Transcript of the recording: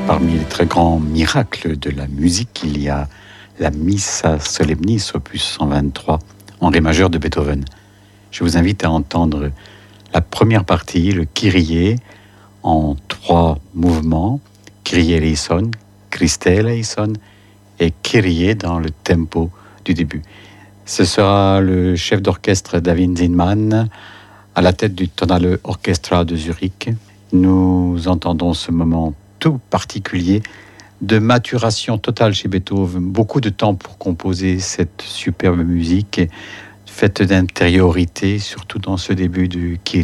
Parmi les très grands miracles de la musique, il y a la Missa Solemnis, opus 123, en ré majeur de Beethoven. Je vous invite à entendre la première partie, le Kyrie, en 3 mouvements, Kyrie eleison, Christe eleison et Kyrie dans le tempo du début. Ce sera le chef d'orchestre David Zinman à la tête du Tonale Orchestra de Zurich. Nous entendons ce moment tout particulier de maturation totale chez Beethoven, beaucoup de temps pour composer cette superbe musique, faite d'intériorité, surtout dans ce début du Kyrie.